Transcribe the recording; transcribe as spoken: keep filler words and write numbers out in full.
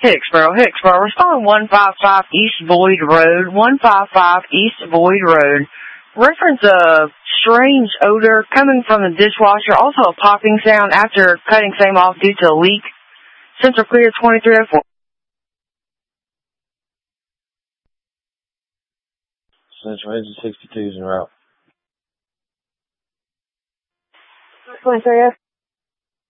Hicksboro, Hicksboro, respond one five five East Boyd Road, one five five East Boyd Road. Reference a strange odor coming from the dishwasher, also a popping sound after cutting same off due to a leak. Central clear twenty-three oh four. Central Engine sixty-two is en route. twenty-three oh